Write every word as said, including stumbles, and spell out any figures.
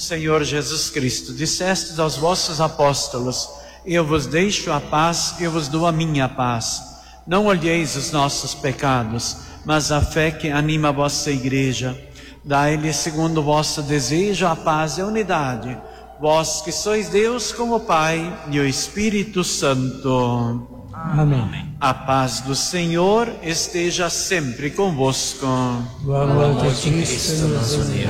Senhor Jesus Cristo, dissestes aos vossos apóstolos: eu vos deixo a paz, eu vos dou a minha paz. Não olheis os nossos pecados, mas a fé que anima a vossa Igreja. Dai-lhe, segundo o vosso desejo, a paz e a unidade. Vós que sois Deus com o Pai e o Espírito Santo. Amém. A paz do Senhor esteja sempre convosco. O amor de Cristo nos uniu.